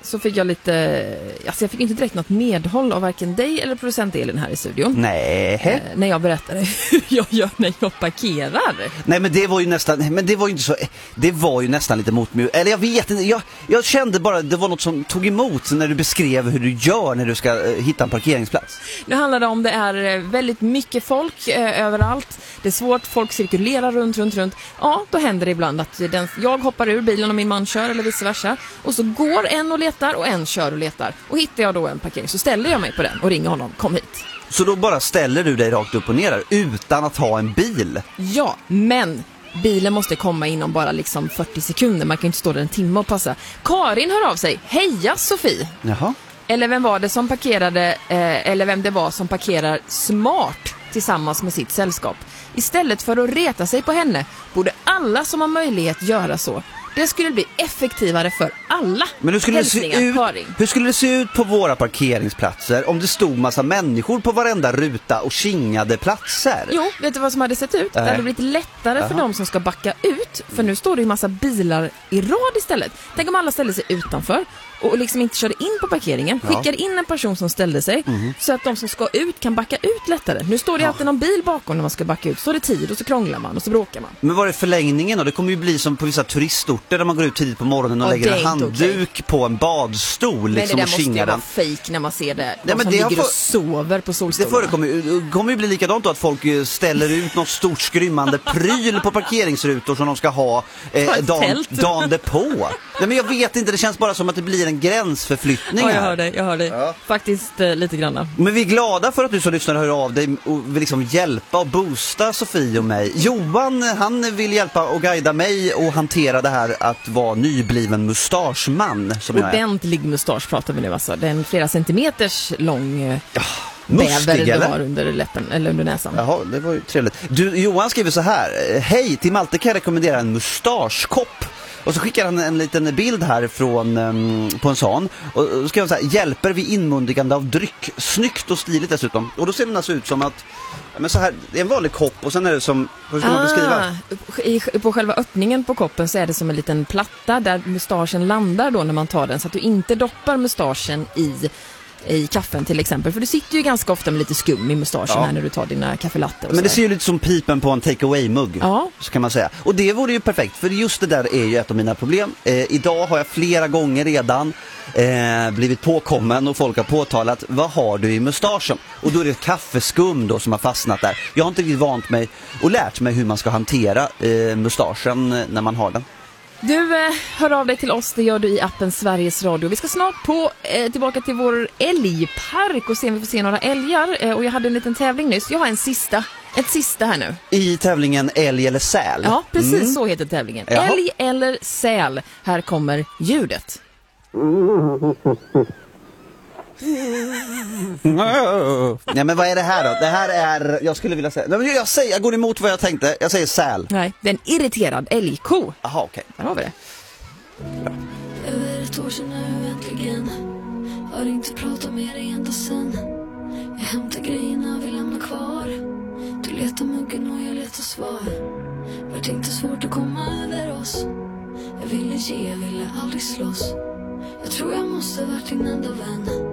så fick jag lite... Alltså jag fick inte direkt något medhåll av varken dig eller producent Elin här i studion. Nej. När jag berättade hur jag gör när jag parkerar. Nej, men det var ju nästan... Men det var ju inte så... Det var ju nästan lite motmjö. Eller jag vet inte. Jag kände bara det var något som tog emot när du beskrev hur du gör när du ska hitta en parkeringsplats. Nu handlar det om det är väldigt mycket folk överallt. Det är svårt, folk cirkulerar runt. Ja, då händer det ibland att jag hoppar ur bilen och min man kör eller vice versa. Och så går en och letar och en kör och letar. Och hittar jag då en parkering så ställer jag mig på den och ringer honom, kom hit. Så då bara ställer du dig rakt upp och ner utan att ha en bil? Ja, men bilen måste komma inom bara liksom 40 sekunder. Man kan ju inte stå där en timme och passa. Karin hör av sig. Heja Sofie! Jaha. Eller vem var det som parkerade, eller vem det var som parkerar smart tillsammans med sitt sällskap. Istället för att reta sig på henne borde alla som har möjlighet göra så. Det skulle bli effektivare för alla. Men hur skulle det se ut på våra parkeringsplatser om det stod massa människor på varenda ruta och kingade platser? Jo, vet du vad som hade sett ut? Det hade blivit lättare för de som ska backa ut. För nu står det ju massa bilar i rad istället. Tänk om alla ställer sig utanför och liksom inte körde in på parkeringen. Skickar in en person som ställde sig så att de som ska ut kan backa ut lättare. Nu står det alltid någon bil bakom när man ska backa ut. Så är det tid och så krånglar man och så bråkar man. Men vad är förlängningen då? Det kommer ju bli som på vissa turistorter där man går ut tidigt på morgonen och lägger en handduk på en badstol. Liksom, men det och måste ju vara fake när man ser det. De som ligger och sover på solstolarna. Det kommer ju bli likadant då att folk ställer ut något stort skrymmande pryl på parkeringsrutor som de ska ha dagen depå. Nej, men jag vet inte, det känns bara som att det blir en gränsförflyttning här. Jag hör dig. Ja. Faktiskt lite granna. Men vi är glada för att du som lyssnar hör av dig och vill liksom hjälpa och boosta Sofie och mig. Johan, han vill hjälpa och guida mig och hantera det här att vara nybliven mustaschman. Ordentlig mustasch pratar vi nu alltså. Den flera centimeters lång... Mustig, du har under läppen eller under näsan. Jaha, det var ju trevligt. Johan skriver så här: hej, till Malte kan jag rekommendera en mustaschkopp. Och så skickar han en liten bild här på en sån. Och då skriver han så här: hjälper vid inmundigande av dryck. Snyggt och stiligt dessutom. Och då ser den alltså ut som att men så här, det är en vanlig kopp och sen är det som, hur ska man beskriva? På själva öppningen på koppen så är det som en liten platta där mustaschen landar då när man tar den. Så att du inte doppar mustaschen i kaffen till exempel. För du sitter ju ganska ofta med lite skum i mustaschen här när du tar dina kaffelatte. Men det ser ju lite som pipen på en take-away-mugg, så kan man säga. Och det vore ju perfekt, för just det där är ju ett av mina problem. Idag har jag flera gånger redan blivit påkommen och folk har påtalat: vad har du i mustaschen? Och då är det kaffeskum då som har fastnat där. Jag har inte riktigt vant mig och lärt mig hur man ska hantera mustaschen när man har den. Du hör av dig till oss, det gör du i appen Sveriges Radio. Vi ska snart tillbaka till vår älgpark och se om vi får se några älgar. Och jag hade en liten tävling nyss. Jag har ett sista här nu. I tävlingen älg eller säl? Ja, precis så heter tävlingen. Jaha. Älg eller säl. Här kommer ljudet. Nej, men vad är det här då? Det här är, jag skulle vilja säga, jag går emot vad jag tänkte. Jag säger säl. Nej, det är en irriterad älgko. Jaha, okej. Där har vi det. Över ett år sedan nu äntligen. Har inte pratat med dig ända sen. Jag hämtar grejerna, vill lämna kvar. Du letar muggen och jag letar svar. Vart inte svårt att komma över oss. Jag ville ge, jag ville aldrig slåss. Jag tror jag måste varit din enda vän.